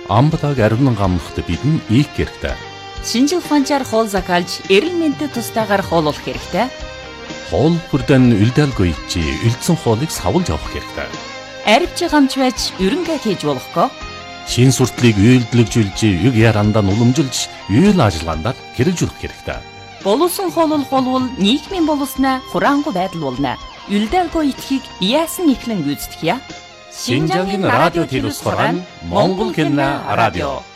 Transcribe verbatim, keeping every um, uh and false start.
амбадаг ариун гамнахт бидэн их хэрэгтэй. Шинжил ухаанчаар хоол закалж, эрүүл мэндэд тустаагаар хооллох хэрэгтэй. Хоол бүрдэн үлдээлгүй чи үлдсэн хоолыг савлж авах хэрэгтэй. Арвч гамч байж ерөнгээ хийж болохгүй. Шин суртлыг үйлдэлжүүлж, үг ярандаа уламжилж, үйл ажиллагаанд хэрэгжүүлэх хэрэгтэй. Боловсон хооллол болвол нийгмийн боловснаа хураангуй байдал болно. Үлдээлгүй итгэхийг яасан ихлэн гүйцэтгэе. Шинжаагийн радио телевизээр Монгол кино радио